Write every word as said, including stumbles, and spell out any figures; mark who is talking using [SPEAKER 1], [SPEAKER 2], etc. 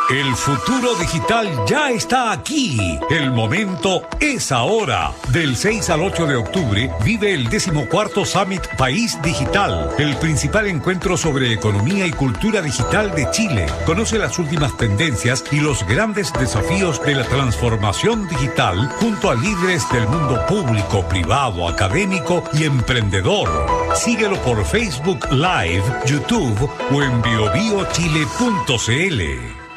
[SPEAKER 1] El futuro digital ya está aquí. El momento es ahora. Del seis al ocho de octubre vive el decimocuarto Summit País Digital, el principal encuentro sobre economía y cultura digital de Chile. Conoce las últimas tendencias y los grandes desafíos de la transformación digital junto a líderes del mundo público, privado, académico y emprendedor. Síguelo por Facebook Live, YouTube o en bio bio chile punto c l.